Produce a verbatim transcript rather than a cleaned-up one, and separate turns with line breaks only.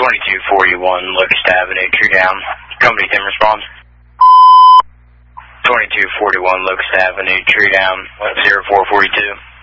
twenty-two forty-one Locust Avenue, tree down. Company ten responds. twenty-two forty-one Locust Avenue, tree down, zero four forty-two.